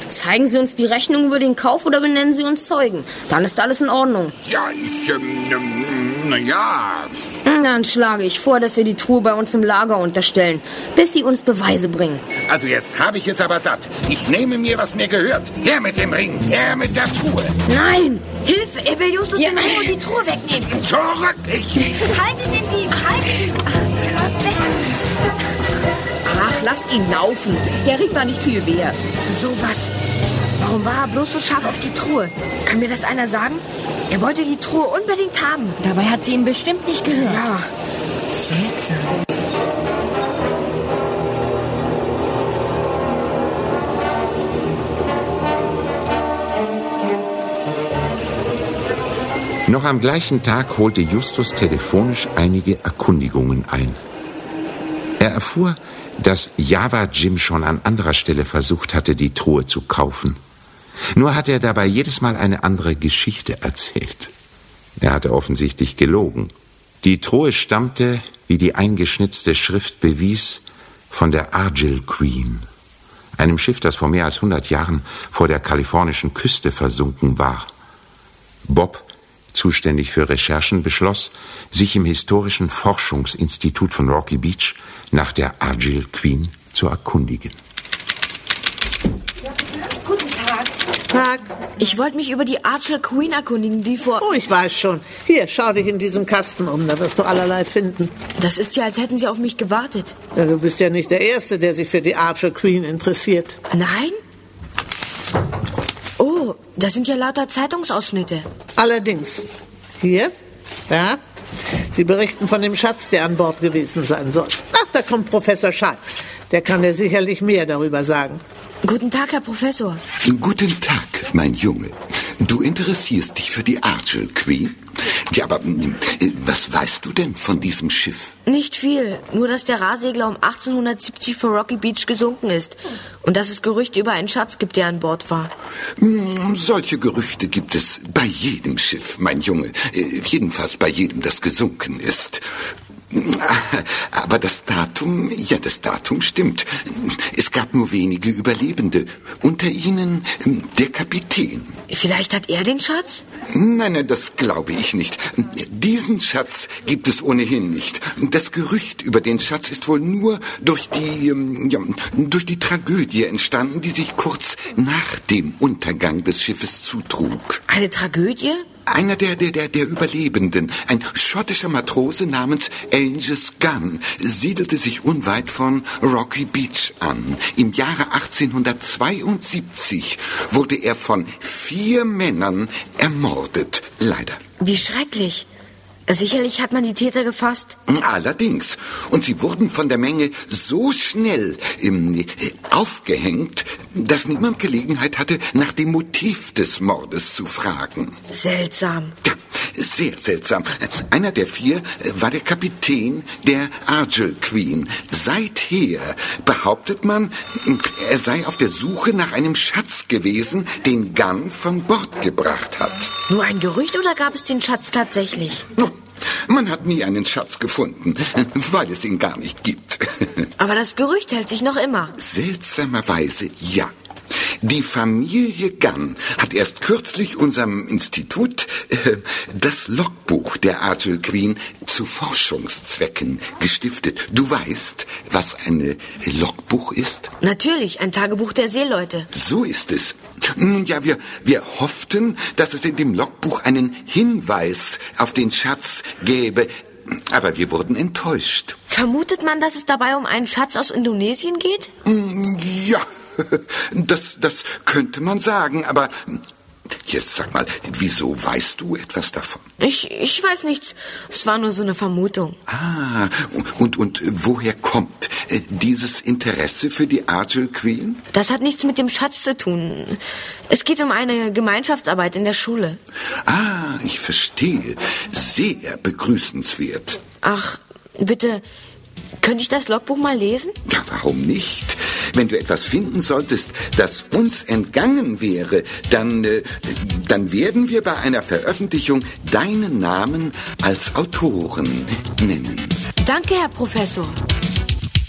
Zeigen Sie uns die Rechnung über den Kauf oder benennen Sie uns Zeugen. Dann ist alles in Ordnung. Ja, naja. Dann schlage ich vor, dass wir die Truhe bei uns im Lager unterstellen, bis Sie uns Beweise bringen. Also jetzt habe ich es aber satt. Ich nehme mir, was mir gehört. Her mit dem Ring, her mit der Truhe. Nein! Hilfe, er will Justus den Ring und die Truhe wegnehmen. Zurück, Haltet den Dieb, haltet ihn. Ach, lasst ihn laufen. Der Ring war nicht viel wert. Sowas. Warum war er bloß so scharf auf die Truhe? Kann mir das einer sagen? Er wollte die Truhe unbedingt haben. Dabei hat sie ihn bestimmt nicht gehört. Ja. Seltsam. Noch am gleichen Tag holte Justus telefonisch einige Erkundigungen ein. Er erfuhr, dass Java Jim schon an anderer Stelle versucht hatte, die Truhe zu kaufen. Nur hat er dabei jedes Mal eine andere Geschichte erzählt. Er hatte offensichtlich gelogen. Die Truhe stammte, wie die eingeschnitzte Schrift bewies, von der Argyll Queen, einem Schiff, das vor mehr als 100 Jahren vor der kalifornischen Küste versunken war. Bob, zuständig für Recherchen, beschloss, sich im Historischen Forschungsinstitut von Rocky Beach nach der Argyll Queen zu erkundigen. Guten Tag. Tag. Ich wollte mich über die Argyll Queen erkundigen, die vor... Oh, ich weiß schon. Hier, schau dich in diesem Kasten um, da wirst du allerlei finden. Das ist ja, als hätten Sie auf mich gewartet. Ja, du bist ja nicht der Erste, der sich für die Argyll Queen interessiert. Nein? Oh, das sind ja lauter Zeitungsausschnitte. Allerdings. Hier, da. Sie berichten von dem Schatz, der an Bord gewesen sein soll. Ach, da kommt Professor Schalk. Der kann dir sicherlich mehr darüber sagen. Guten Tag, Herr Professor. Guten Tag, mein Junge. Du interessierst dich für die Argyll Queen? Ja, aber was weißt du denn von diesem Schiff? Nicht viel, nur dass der Rahsegler um 1870 vor Rocky Beach gesunken ist und dass es Gerüchte über einen Schatz gibt, der an Bord war. Solche Gerüchte gibt es bei jedem Schiff, mein Junge. Jedenfalls bei jedem, das gesunken ist. Aber das Datum stimmt. Es gab nur wenige Überlebende. Unter ihnen der Kapitän. Vielleicht hat er den Schatz? Nein, das glaube ich nicht. Diesen Schatz gibt es ohnehin nicht. Das Gerücht über den Schatz ist wohl nur durch die Tragödie entstanden, die sich kurz nach dem Untergang des Schiffes zutrug. Eine Tragödie? Einer der Überlebenden, ein schottischer Matrose namens Angus Gunn, siedelte sich unweit von Rocky Beach an. Im Jahre 1872 wurde er von 4 Männern ermordet, leider. Wie schrecklich. Sicherlich hat man die Täter gefasst. Allerdings. Und sie wurden von der Menge so schnell aufgehängt, dass niemand Gelegenheit hatte, nach dem Motiv des Mordes zu fragen. Seltsam. Ja, sehr seltsam. Einer der 4 war der Kapitän der Argyll Queen. Seither behauptet man, er sei auf der Suche nach einem Schatz gewesen, den Gunn von Bord gebracht hat. Nur ein Gerücht oder gab es den Schatz tatsächlich? Man hat nie einen Schatz gefunden, weil es ihn gar nicht gibt. Aber das Gerücht hält sich noch immer. Seltsamerweise ja. Die Familie Gunn hat erst kürzlich unserem Institut das Logbuch der Argyll Queen zu Forschungszwecken gestiftet. Du weißt, was ein Logbuch ist? Natürlich, ein Tagebuch der Seeleute. So ist es. Nun ja, wir hofften, dass es in dem Logbuch einen Hinweis auf den Schatz gäbe, aber wir wurden enttäuscht. Vermutet man, dass es dabei um einen Schatz aus Indonesien geht? Ja, das könnte man sagen, aber jetzt sag mal, wieso weißt du etwas davon? Ich weiß nichts. Es war nur so eine Vermutung. Ah, und woher kommt dieses Interesse für die Argyll Queen? Das hat nichts mit dem Schatz zu tun. Es geht um eine Gemeinschaftsarbeit in der Schule. Ah, ich verstehe. Sehr begrüßenswert. Ach, bitte, könnte ich das Logbuch mal lesen? Ja, warum nicht? Wenn du etwas finden solltest, das uns entgangen wäre, dann werden wir bei einer Veröffentlichung deinen Namen als Autoren nennen. Danke, Herr Professor.